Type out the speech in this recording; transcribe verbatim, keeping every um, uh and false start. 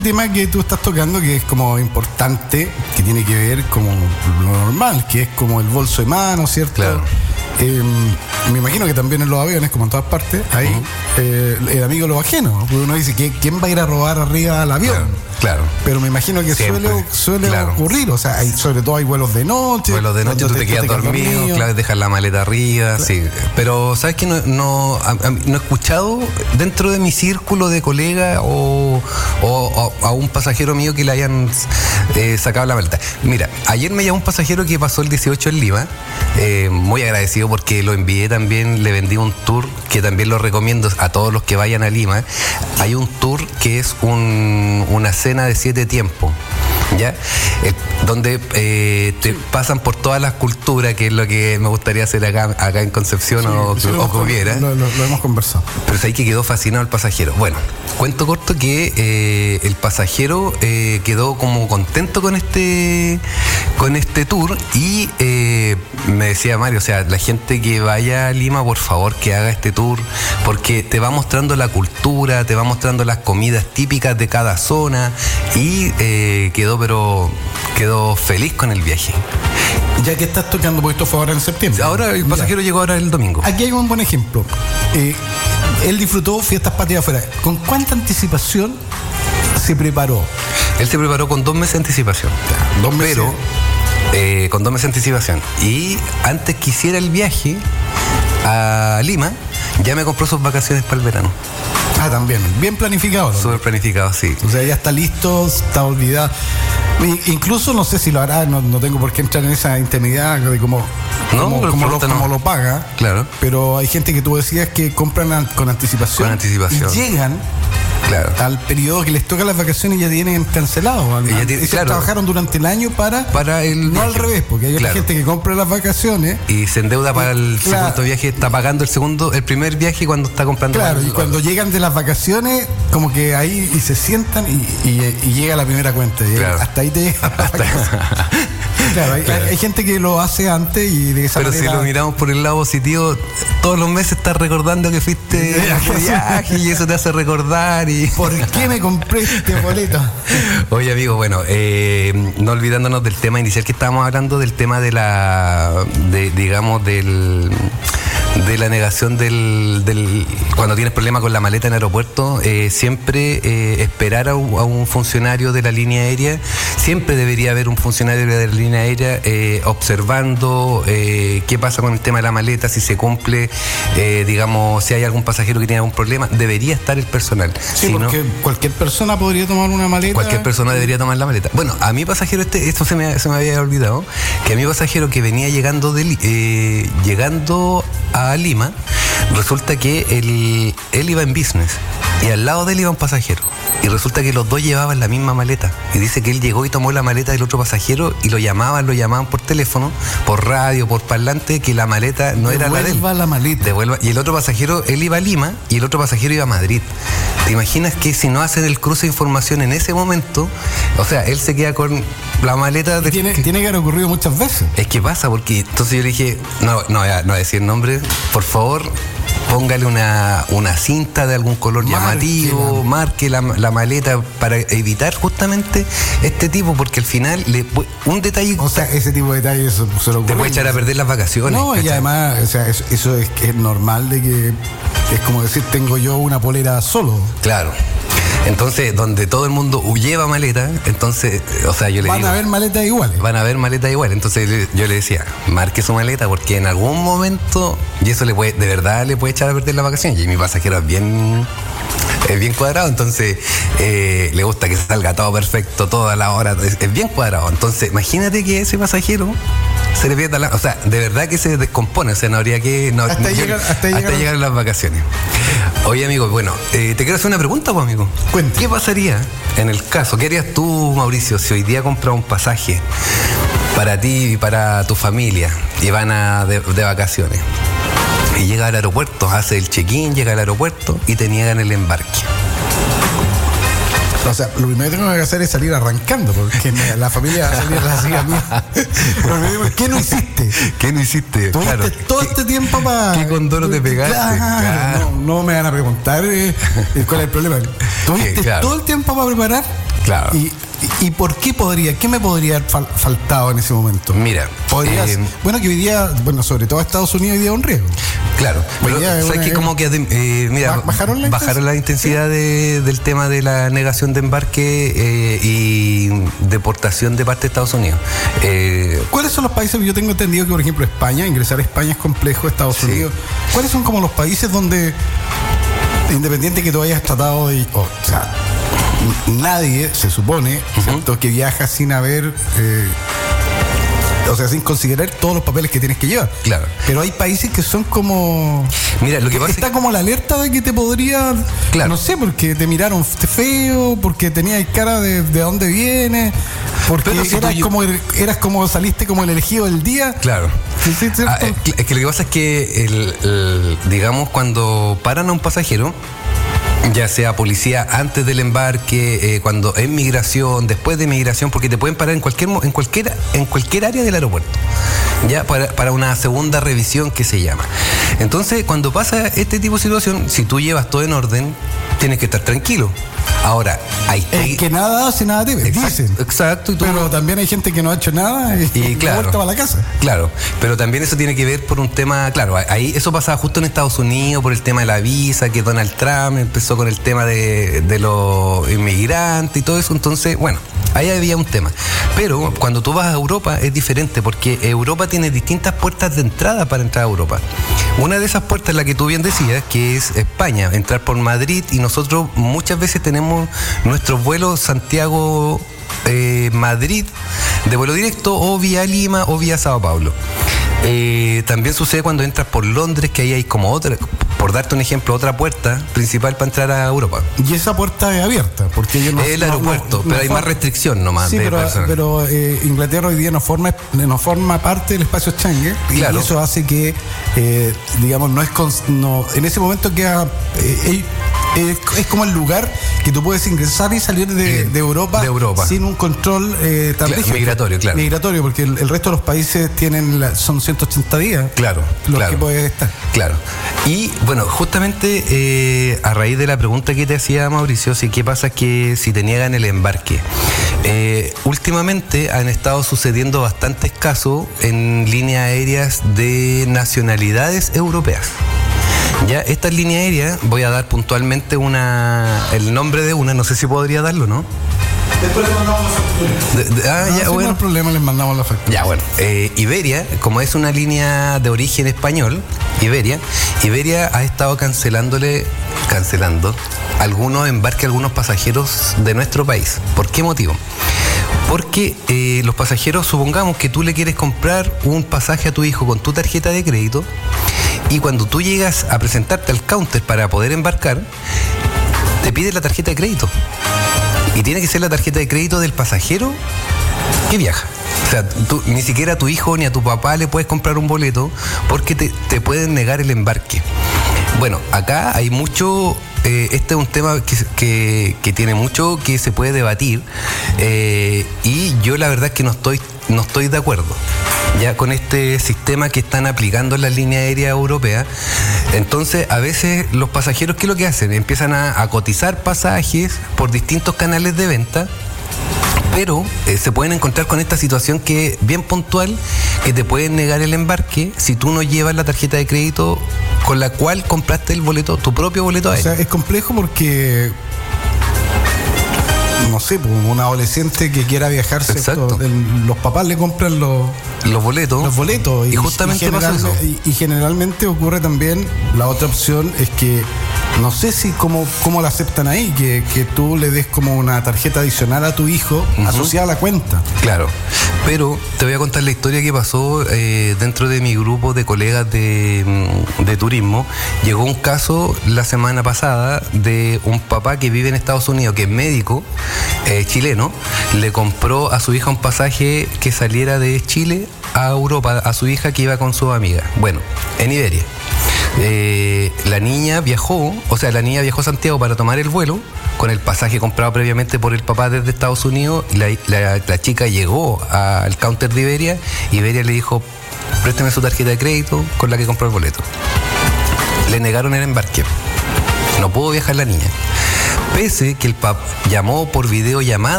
tema que tú estás tocando, que es como importante, que tiene que ver como lo normal, que es como el bolso de mano, ¿cierto? Claro. Eh, me imagino que también en los aviones, como en todas partes, ahí uh-huh. eh, el amigo lo ajeno, porque uno dice, que ¿quién va a ir a robar arriba al avión? Claro, claro. Pero me imagino que Siempre. suele, suele claro. ocurrir, o sea, hay, sobre todo hay vuelos de noche. Vuelos de noche, tú te, te quedas te dormido, dormido, claro, dejas la maleta arriba, claro. sí. Pero, ¿sabes qué? No, no, a, a, no he escuchado dentro de mi círculo de colegas o, o, o a un pasajero mío que le hayan eh, sacado la maleta. Mira, ayer me llamó un pasajero que pasó el dieciocho en Lima, eh, muy agradecido porque lo envié también, le vendí un tour que también lo recomiendo a todos los que vayan a Lima. Hay un tour que es un, una cena de siete tiempos, ¿ya? Eh, donde eh, te sí. pasan por todas las culturas, que es lo que me gustaría hacer acá, acá en Concepción sí, o, sí, o que hubiera. Lo, lo, lo hemos conversado. Pero es ahí que quedó fascinado el pasajero. Bueno, cuento corto que eh, el pasajero eh, quedó como contento con este con este tour y eh, me decía Mario, o sea, la gente que vaya a Lima, por favor, que haga este tour, porque te va mostrando la cultura, te va mostrando las comidas típicas de cada zona y eh, quedó, pero quedó feliz con el viaje. Ya que estás tocando, porque esto fue ahora en septiembre. Ahora el pasajero ya. llegó ahora el domingo. Aquí hay un buen ejemplo. Eh, él disfrutó fiestas patrias afuera. ¿Con cuánta anticipación se preparó? Él se preparó con dos meses de anticipación. Ya, dos meses. Pero eh, con dos meses de anticipación. Y antes que hiciera el viaje a Lima, ya me compró sus vacaciones para el verano. Ah, también. Bien planificado. Súper planificado, sí. O sea, ya está listo, está olvidado. Incluso no sé si lo hará, no, no tengo por qué entrar en esa intimidad de cómo, no, cómo, cómo, lo, no. cómo lo paga. Claro. Pero hay gente que tú decías que compran con anticipación. Con anticipación. Y llegan claro. al periodo que les toca las vacaciones y ya tienen cancelado. Ya tiene, Ellos claro. trabajaron durante el año para, para el no al revés, porque hay claro. gente que compra las vacaciones y se endeuda para el claro. segundo viaje, está pagando el segundo, el primer viaje cuando está comprando. Claro, el, y cuando el... llegan de las vacaciones, como que ahí y se sientan y, y, y llega la primera cuenta. Y claro. hasta ahí te llega la vacación. Claro, hay, claro. hay gente que lo hace antes y de esa Pero manera... si lo miramos por el lado positivo, todos los meses estás recordando que fuiste de viaje y eso te hace recordar y... ¿Por qué me compré este boleto? Oye, amigo, bueno, eh, no olvidándonos del tema inicial que estábamos hablando, del tema de la, de, digamos, del... de la negación del, del cuando tienes problemas con la maleta en aeropuerto, eh, siempre eh, esperar a un, a un funcionario de la línea aérea, siempre debería haber un funcionario de la línea aérea eh, observando eh, qué pasa con el tema de la maleta, si se cumple, eh, digamos, si hay algún pasajero que tiene algún problema, debería estar el personal. Sí, si porque no, cualquier persona podría tomar una maleta. Cualquier persona debería tomar la maleta. Bueno, a mi pasajero, este, esto se me, se me había olvidado, que a mi pasajero que venía llegando de, eh, llegando a Lima, resulta que él, él iba en business y al lado de él iba un pasajero y resulta que los dos llevaban la misma maleta y dice que él llegó y tomó la maleta del otro pasajero y lo llamaban, lo llamaban por teléfono, por radio, por parlante, que la maleta no Devuelva era la de él. la maleta. Devuelva. Y el otro pasajero, él iba a Lima y el otro pasajero iba a Madrid. ¿Te imaginas que si no hacen el cruce de información en ese momento, o sea, él se queda con la maleta de... Tiene, tiene que haber ocurrido muchas veces. Es que pasa, porque entonces yo le dije, no, no, no voy a decir nombre, por favor, póngale una, una cinta de algún color marque llamativo, la... marque la, la maleta para evitar justamente este tipo, porque al final le, un detalle... O sea, ese tipo de detalles se, se lo ocurre. Te puede echar a perder las vacaciones. No, ¿cachai? Y además, o sea, eso, eso es, es normal de que es como decir, tengo yo una polera solo. Claro. Entonces, donde todo el mundo lleva maleta, entonces, o sea, yo le van digo... Van a haber maletas iguales. Van a haber maletas iguales. Entonces yo le decía, marque su maleta porque en algún momento, y eso le puede, de verdad le puede echar a perder la vacación. Y mi pasajero es bien... es bien cuadrado, entonces eh, le gusta que salga todo perfecto, toda la hora, es, es bien cuadrado. Entonces, imagínate que ese pasajero se le pierda la... O sea, de verdad que se descompone, o sea, no habría que... No, hasta, yo, llegar, hasta, hasta llegar... llegar a las vacaciones. Oye, amigo, bueno, eh, te quiero hacer una pregunta, pues, amigo. Cuente. ¿Qué pasaría en el caso, qué harías tú, Mauricio, si hoy día compras un pasaje para ti y para tu familia y van a de, de vacaciones? Y llega al aeropuerto, hace el check-in, llega al aeropuerto y te niegan el embarque. O sea, lo primero que tengo que hacer es salir arrancando, porque la familia va a salir así a mí. ¿Qué no hiciste? ¿Qué no hiciste? Tuviste claro. todo ¿Qué, este tiempo para... ¿Qué condoro te pegaste? Claro, claro. No, no me van a preguntar eh, cuál es el problema. ¿Tuviste claro. todo el tiempo para preparar? Claro. Y, ¿Y por qué podría? ¿Qué me podría haber fal- faltado en ese momento? Mira, podrías, eh, bueno, que hoy día, bueno, sobre todo Estados Unidos hoy día es un riesgo. Claro, pero sabes una, que como que eh, mira, bajaron la bajaron la intensidad ¿sí? de, del tema de la negación de embarque eh, y deportación de parte de Estados Unidos. Eh, ¿Cuáles son los países? Yo tengo entendido que, por ejemplo, España, ingresar a España es complejo, Estados sí. Unidos. ¿Cuáles son como los países donde, independiente que tú hayas tratado de, oh, o sea, nadie se supone, uh-huh. ¿cierto?, que viaja sin haber, eh, o sea, sin considerar todos los papeles que tienes que llevar. Claro. Pero hay países que son como, mira, lo que pasa está es... como la alerta de que te podría, claro. no sé, porque te miraron feo, porque tenías cara de, de dónde vienes, porque si eras, tú... como, eras como saliste como el elegido del día. Claro. Sí, sí, ah, es que lo que pasa es que el, el, digamos, cuando paran a un pasajero, ya sea policía antes del embarque, eh, cuando es migración, después de migración, porque te pueden parar en cualquier en cualquier en cualquier área del aeropuerto, ya para, para una segunda revisión que se llama. Entonces, cuando pasa este tipo de situación, si tú llevas todo en orden, tienes que estar tranquilo. Ahora, hay el que nada hace, nada debe, exacto, dicen. Exacto. Y tú... Pero también hay gente que no ha hecho nada y, y claro, vuelta para la casa. Claro, pero también eso tiene que ver por un tema, claro, ahí eso pasaba justo en Estados Unidos por el tema de la visa, que Donald Trump empezó con el tema de, de los inmigrantes y todo eso, entonces, bueno, ahí había un tema. Pero cuando tú vas a Europa es diferente, porque Europa tiene distintas puertas de entrada para entrar a Europa. Una de esas puertas es la que tú bien decías, que es España, entrar por Madrid, y nosotros muchas veces tenemos nuestros vuelos Santiago eh, Madrid de vuelo directo, o vía Lima o vía Sao Paulo. Eh, también sucede cuando entras por Londres, que ahí hay como otra, por darte un ejemplo, otra puerta principal para entrar a Europa. Y esa puerta es abierta, porque ellos no, es el aeropuerto, no, no, pero no hay forma, más restricción nomás. Sí, de pero, pero eh, Inglaterra hoy día no forma, no forma parte del espacio Schengen, claro. Y eso hace que, eh, digamos, no es con, no, en ese momento queda eh, eh, es como el lugar que tú puedes ingresar y salir de, de, Europa, de Europa sin un control eh, tan claro, migratorio, claro. Migratorio, porque el, el resto de los países tienen la, son ciento ochenta días. Claro, los claro. que puedes estar. Claro. Y bueno, justamente eh, a raíz de la pregunta que te hacía Mauricio, si qué pasa que si te niegan el embarque. Eh, últimamente han estado sucediendo bastantes casos en líneas aéreas de nacionalidades europeas. Ya, estas líneas aéreas, voy a dar puntualmente una el nombre de una, no sé si podría darlo, ¿no? Después les mandamos la factura. De, de, ah, no, ya, bueno. No hay problema, les mandamos la factura. Ya, bueno. Eh, Iberia, como es una línea de origen español, Iberia, Iberia ha estado cancelándole, cancelando algunos embarques a algunos pasajeros de nuestro país. ¿Por qué motivo? Porque eh, los pasajeros, supongamos que tú le quieres comprar un pasaje a tu hijo con tu tarjeta de crédito, y cuando tú llegas a presentarte al counter para poder embarcar, te pide la tarjeta de crédito. Y tiene que ser la tarjeta de crédito del pasajero que viaja. O sea, tú, ni siquiera a tu hijo ni a tu papá le puedes comprar un boleto porque te, te pueden negar el embarque. Bueno, acá hay mucho... Eh, este es un tema que, que, que tiene mucho que se puede debatir, eh, y yo la verdad es que no estoy, no estoy de acuerdo ya con este sistema que están aplicando en las líneas aéreas europeas. Entonces, a veces los pasajeros, ¿qué es lo que hacen? Empiezan a, a cotizar pasajes por distintos canales de venta, pero eh, se pueden encontrar con esta situación que es bien puntual, que te pueden negar el embarque si tú no llevas la tarjeta de crédito con la cual compraste el boleto, tu propio boleto aéreo. O sea, es complejo porque, no sé, un adolescente que quiera viajar, ¿cierto? Los papás le compran los, los boletos. Los boletos. Y, y justamente y pasa eso. Y, y generalmente ocurre también, la otra opción es que, no sé si cómo, cómo la aceptan ahí, que, que tú le des como una tarjeta adicional a tu hijo, uh-huh, asociada a la cuenta. Claro, pero te voy a contar la historia que pasó eh, dentro de mi grupo de colegas de, de turismo. Llegó un caso la semana pasada de un papá que vive en Estados Unidos, que es médico, eh, chileno, le compró a su hija un pasaje que saliera de Chile a Europa, a su hija que iba con su amiga. Bueno, en Iberia. Eh, la niña viajó, o sea, la niña viajó a Santiago para tomar el vuelo con el pasaje comprado previamente por el papá desde Estados Unidos. La, la, la chica llegó al counter de Iberia. Iberia le dijo: présteme su tarjeta de crédito con la que compró el boleto. Le negaron el embarque. No pudo viajar la niña. Pese que el papá llamó por videollamada